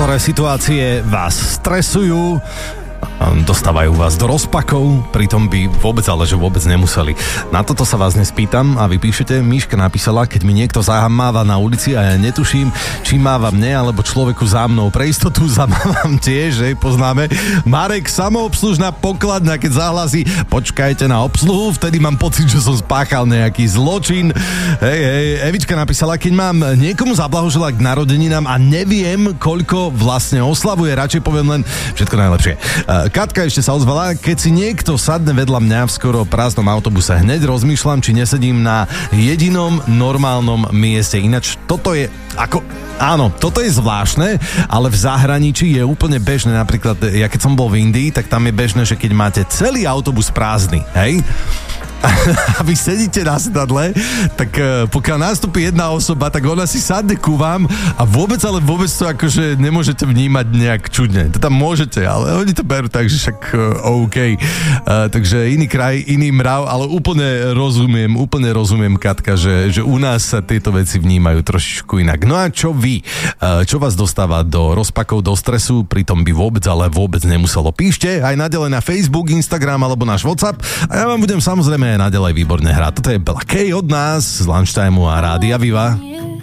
ktoré situácie vás stresujú, dostávajú vás do rozpakov, pritom by vôbec nemuseli. Na toto sa vás dnes pýtam a vy píšete, Miška napísala, keď mi niekto zamáva na ulici a ja netuším, či máva mne alebo človeku za mnou. Pre istotu zamávam tiež, že poznáme. Marek, samoobslužná pokladňa, keď zahlasí počkajte na obsluhu, vtedy mám pocit, že som spáchal nejaký zločin. Hej, Evička napísala, keď mám niekomu zablahoželať k narodeninám a neviem, koľko vlastne oslavuje, radšej poviem len všetko najlepšie. Katka ešte sa ozvala, keď si niekto sadne vedľa mňa v skoro prázdnom autobuse, hneď rozmýšľam, či nesedím na jedinom normálnom mieste. Ináč toto je toto je zvláštne, ale v zahraničí je úplne bežné, napríklad ja keď som bol v Indii, tak tam je bežné, že keď máte celý autobus prázdny, hej, a vy sedíte na sedadle, tak pokiaľ nastúpi jedna osoba, tak ona si sadne ku vám a vôbec to akože nemôžete vnímať nejak čudne. To tam môžete, ale oni to berú tak, že však OK. Takže iný kraj, iný mrav, ale úplne rozumiem, Katka, že u nás sa tieto veci vnímajú trošičku inak. No a čo vy? Čo vás dostáva do rozpakov, do stresu? Pritom by vôbec nemuselo. Píšte aj naďalej na Facebook, Instagram alebo náš WhatsApp a ja vám budem samozrejme naďalej výborne hrať. Toto je Bella K od nás z Lunchtimeu a Rádia Viva.